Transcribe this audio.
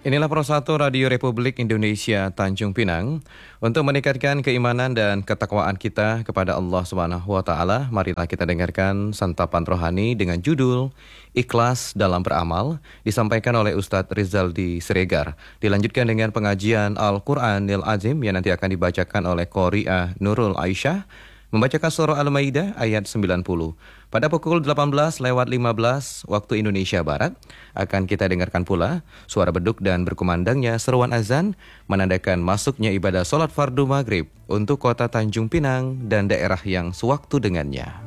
Inilah Pro1 Radio Republik Indonesia Tanjung Pinang. Untuk meningkatkan keimanan dan ketakwaan kita kepada Allah Subhanahu wa taala, marilah kita dengarkan santapan rohani dengan judul Ikhlas dalam Beramal, disampaikan oleh Ustadz Rizaldi Siregar. Dilanjutkan dengan pengajian Al-Qur'anil Azim yang nanti akan dibacakan oleh Qori'ah Nurul Aisyah, membacakan surah Al-Maidah ayat 90. Pada pukul 18:15 waktu Indonesia Barat akan kita dengarkan pula suara beduk dan berkumandangnya seruan azan menandakan masuknya ibadah sholat fardu maghrib untuk kota Tanjung Pinang dan daerah yang sewaktu dengannya.